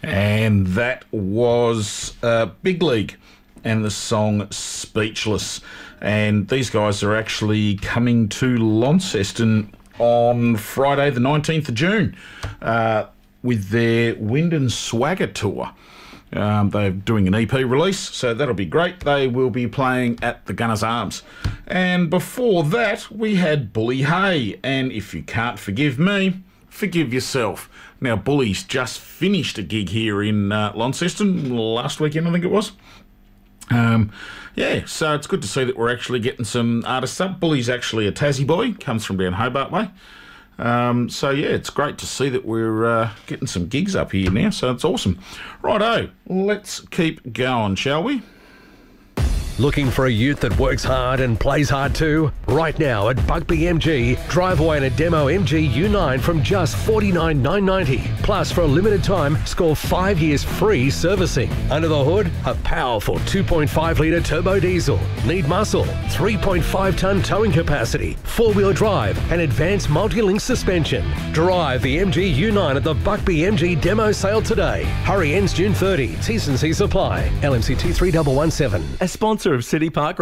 And that was Big League and the song Speechless. And these guys are actually coming to Launceston on Friday the 19th of June with their Wind and Swagger tour. They're doing an EP release, so that'll be great. They will be playing at the Gunners Arms. And before that, we had Bully Hay. And if you can't forgive me, forgive yourself. Now, Bully's just finished a gig here in Launceston last weekend, I think it was. Yeah, so it's good to see that we're actually getting some artists up. Bully's actually a Tassie boy, comes from down Hobart way. So yeah, it's great to see that we're getting some gigs up here now, so it's awesome. Righto, let's keep going, shall we? Looking for a ute that works hard and plays hard too? Right now at Buckby MG, drive away in a demo MG U9 from just $49,990. Plus, for a limited time, score 5 years free servicing. Under the hood, a powerful 2.5 litre turbo diesel. Need muscle, 3.5 tonne towing capacity, 4-wheel drive and advanced multi-link suspension. Drive the MG U9 at the Buckby MG demo sale today. Hurry, ends June 30. T's and C's apply. LMCT 3117. A sponsor of City Park